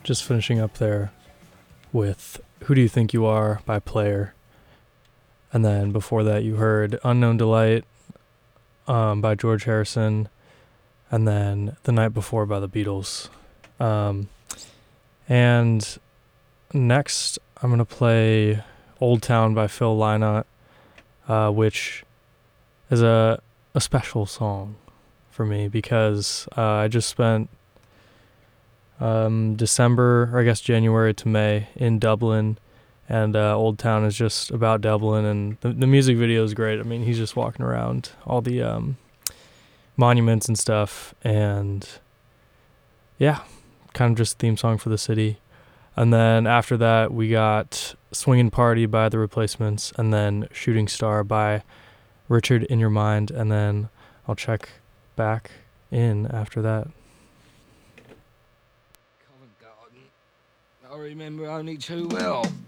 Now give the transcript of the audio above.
just finishing up there with Who Do You Think You Are by Player. And then before that, you heard Unknown Delight by George Harrison. And then The Night Before by the Beatles. And next, I'm going to play Old Town by Phil Lynott, which is a special song for me because I just spent December, or I guess January to May, in Dublin, and Old Town is just about Dublin, and the music video is great. I mean, he's just walking around all the monuments and stuff, and yeah, kind of just a theme song for the city. And then after that, we got Swingin' Party by The Replacements, and then Shooting Star by Richard In Your Mind, and then I'll check back in after that. Covent Garden, I remember only too well.